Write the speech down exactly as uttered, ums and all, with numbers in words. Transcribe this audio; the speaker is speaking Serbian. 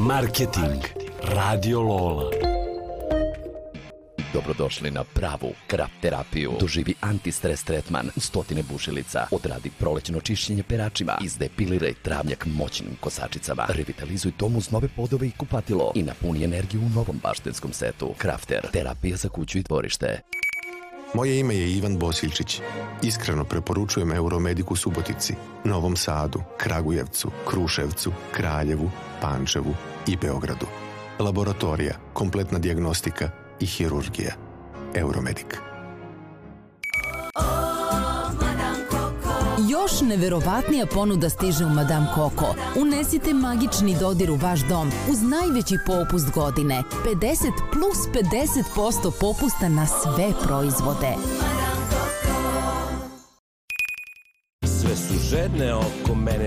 Marketing. Radio Lola. Dobrodošli na pravu krap terapiju. Doživi antistres tretman, stotine bušilica, odradi prolećno čišćenje peračima, izdepiliraj travnjak moćnim kosačicama, revitalizuj dom uz nove podove i kupatilo i napuni energiju u novom baštenskom setu. Crafter, terapija za kuću i dvorište. Moje ime je Ivan Bosiljčić. Iskreno preporučujem Euromediku Subotici, Novom Sadu, Kragujevcu, Kruševcu, Kraljevu, Pančevu i Beogradu. Laboratorija, kompletna dijagnostika i hirurgija. Euromedik. Još neverovatnija ponuda stiže u Madame Coco. Unesite magični dodir u vaš dom uz najveći popust godine. pedeset plus pedeset posto popusta na sve proizvode. Sve su žedne oko mene,